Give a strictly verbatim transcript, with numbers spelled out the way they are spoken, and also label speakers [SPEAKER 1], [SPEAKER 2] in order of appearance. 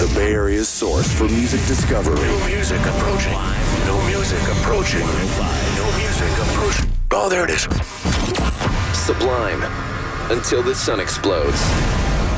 [SPEAKER 1] Bay Area's source for music discovery.
[SPEAKER 2] No music approaching. No music approaching. No music approaching. Oh, there it is.
[SPEAKER 3] Sublime. Until the sun explodes.